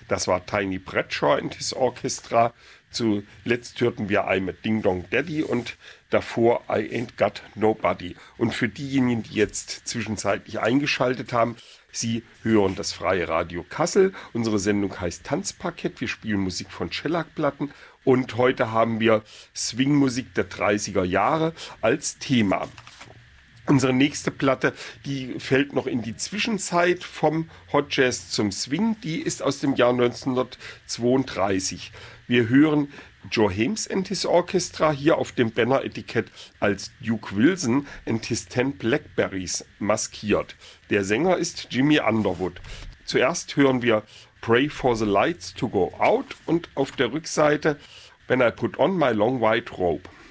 Das war Tiny Bradshaw and his Orchestra. Zuletzt hörten wir I'm a Ding Dong Daddy und davor I Ain't Got Nobody. Und für diejenigen, die jetzt zwischenzeitlich eingeschaltet haben, Sie hören das Freie Radio Kassel. Unsere Sendung heißt Tanzparkett. Wir spielen Musik von Schellackplatten und heute haben wir Swingmusik der 30er Jahre als Thema. Unsere nächste Platte, die fällt noch in die Zwischenzeit vom Hot Jazz zum Swing. Die ist aus dem Jahr 1932. Wir hören Joe Hames and his Orchestra hier auf dem Banner-Etikett als Duke Wilson and his 10 Blackberries maskiert. Der Sänger ist Jimmy Underwood. Zuerst hören wir Pray for the Lights to Go Out und auf der Rückseite When I Put on My Long White Robe.